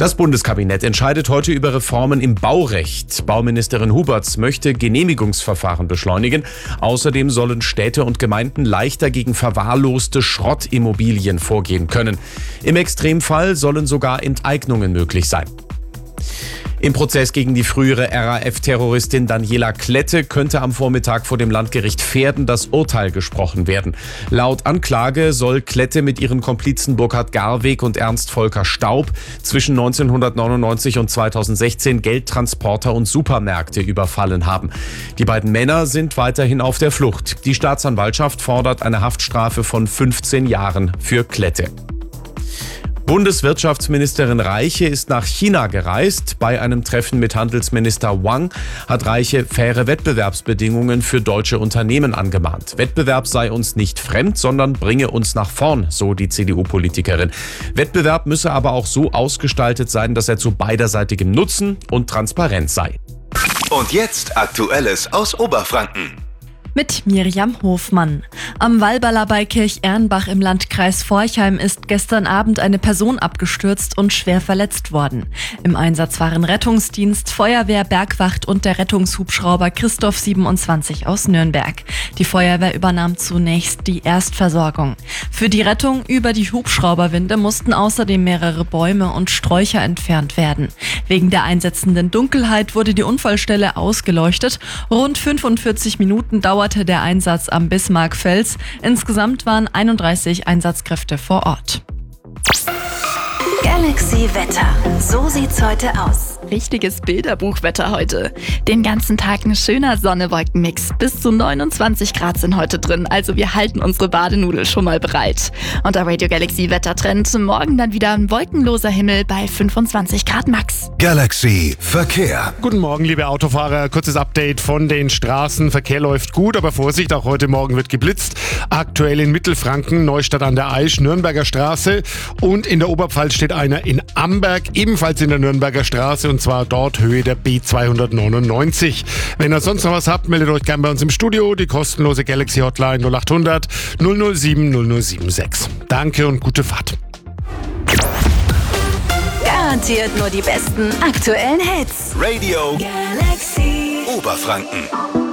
Das Bundeskabinett entscheidet heute über Reformen im Baurecht. Bauministerin Huberts möchte Genehmigungsverfahren beschleunigen. Außerdem sollen Städte und Gemeinden leichter gegen verwahrloste Schrottimmobilien vorgehen können. Im Extremfall sollen sogar Enteignungen möglich sein. Im Prozess gegen die frühere RAF-Terroristin Daniela Klette könnte am Vormittag vor dem Landgericht Verden das Urteil gesprochen werden. Laut Anklage soll Klette mit ihren Komplizen Burkhard Garweg und Ernst Volker Staub zwischen 1999 und 2016 Geldtransporter und Supermärkte überfallen haben. Die beiden Männer sind weiterhin auf der Flucht. Die Staatsanwaltschaft fordert eine Haftstrafe von 15 Jahren für Klette. Bundeswirtschaftsministerin Reiche ist nach China gereist. Bei einem Treffen mit Handelsminister Wang hat Reiche faire Wettbewerbsbedingungen für deutsche Unternehmen angemahnt. Wettbewerb sei uns nicht fremd, sondern bringe uns nach vorn, so die CDU-Politikerin. Wettbewerb müsse aber auch so ausgestaltet sein, dass er zu beiderseitigem Nutzen und Transparenz sei. Und jetzt Aktuelles aus Oberfranken. Mit Miriam Hofmann. Am Walballer bei Kirch-Erlenbach im Landkreis Forchheim ist gestern Abend eine Person abgestürzt und schwer verletzt worden. Im Einsatz waren Rettungsdienst, Feuerwehr, Bergwacht und der Rettungshubschrauber Christoph 27 aus Nürnberg. Die Feuerwehr übernahm zunächst die Erstversorgung. Für die Rettung über die Hubschrauberwinde mussten außerdem mehrere Bäume und Sträucher entfernt werden. Wegen der einsetzenden Dunkelheit wurde die Unfallstelle ausgeleuchtet. Rund 45 Minuten dauerte der Einsatz am Bismarckfels. Insgesamt waren 31 Einsatzkräfte vor Ort. Galaxy Wetter. So sieht's heute aus. Richtiges Bilderbuchwetter heute. Den ganzen Tag ein schöner Sonne-Wolken-Mix. Bis zu 29 Grad sind heute drin, also wir halten unsere Badenudel schon mal bereit. Und der Radio Galaxy Wettertrend. Morgen dann wieder ein wolkenloser Himmel bei 25 Grad max. Galaxy Verkehr. Guten Morgen, liebe Autofahrer. Kurzes Update von den Straßen. Verkehr läuft gut, aber Vorsicht, auch heute Morgen wird geblitzt. Aktuell in Mittelfranken, Neustadt an der Aisch, Nürnberger Straße. Und in der Oberpfalz steht einer in Amberg, ebenfalls in der Nürnberger Straße, und zwar dort Höhe der B299. Wenn ihr sonst noch was habt, meldet euch gerne bei uns im Studio. Die kostenlose Galaxy Hotline 0800 007 0076. Danke und gute Fahrt. Garantiert nur die besten aktuellen Hits. Radio Galaxy Oberfranken.